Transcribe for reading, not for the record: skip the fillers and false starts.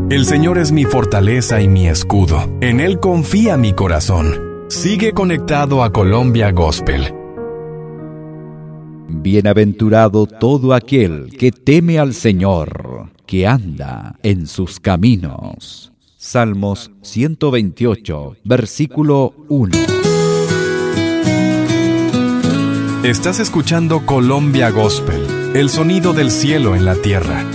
El Señor es mi fortaleza y mi escudo. En Él confía mi corazón. Sigue conectado a Colombia Gospel. Bienaventurado todo aquel que teme al Señor, que anda en sus caminos. Salmos 128, versículo 1. Estás escuchando Colombia Gospel, el sonido del cielo en la tierra.